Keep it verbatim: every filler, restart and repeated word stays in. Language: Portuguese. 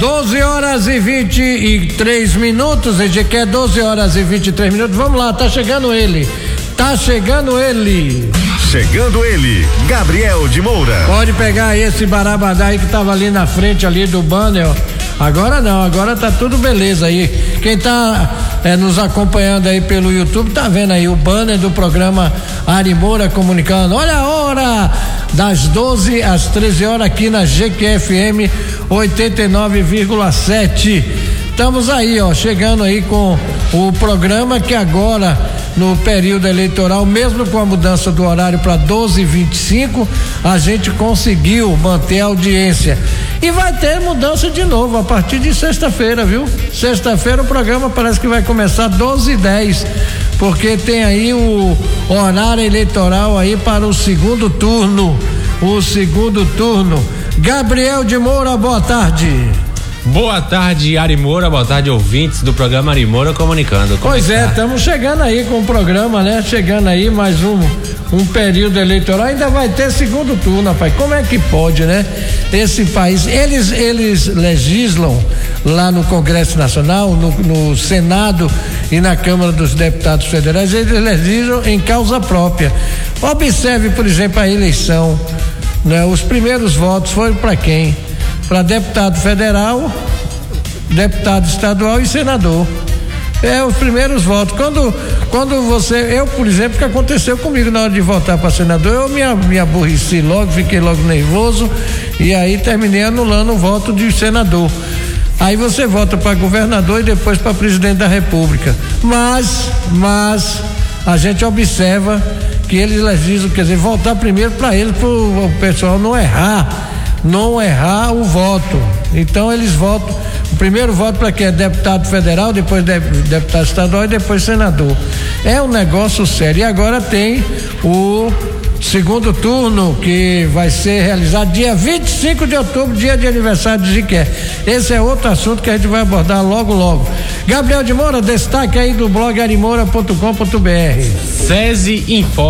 doze horas e vinte e três minutos, a gente quer doze horas e vinte e três minutos. Vamos lá, tá chegando ele. Tá chegando ele. Chegando ele, Gabriel de Moura. Pode pegar esse barabadá aí que tava ali na frente ali do banner, ó. Agora não, agora tá tudo beleza aí. Quem tá é, nos acompanhando aí pelo YouTube tá vendo aí o banner do programa Ari Moura comunicando. Olha a hora das doze às treze horas aqui na G Q F M oitenta e nove vírgula sete. Estamos aí, ó, chegando aí com o programa que agora no período eleitoral, mesmo com a mudança do horário para doze e vinte e cinco, a gente conseguiu manter a audiência. E vai ter mudança de novo a partir de sexta-feira, viu? Sexta-feira o programa parece que vai começar doze e dez, porque tem aí o horário eleitoral aí para o segundo turno. O segundo turno. Gabriel de Moura, boa tarde. Boa tarde, Ari Moura, boa tarde, ouvintes do programa Ari Moura comunicando. Como pois é, estamos chegando aí com o programa, né? Chegando aí mais um, um período eleitoral, ainda vai ter segundo turno, rapaz, como é que pode, né? Esse país, eles, eles legislam lá no Congresso Nacional, no, no Senado e na Câmara dos Deputados Federais, eles legislam em causa própria. Observe, por exemplo, a eleição, né? Os primeiros votos foram para quem? Para deputado federal, deputado estadual e senador. É os primeiros votos. Quando, quando você, eu, por exemplo, que aconteceu comigo na hora de votar para senador, eu me, me aborreci logo, fiquei logo nervoso e aí terminei anulando o voto de senador. Aí você vota para governador e depois para presidente da República. Mas, mas a gente observa que eles legislam, quer dizer, votar primeiro para eles, para o pessoal não errar. não errar o voto. Então eles votam, o primeiro voto para quem é deputado federal, depois de, deputado estadual e depois senador. É um negócio sério. E agora tem o segundo turno que vai ser realizado dia vinte e cinco de outubro, dia de aniversário de Jiqué. Esse é outro assunto que a gente vai abordar logo logo. Gabriel de Moura, destaque aí do blog arimoura ponto com ponto br. SESI informa.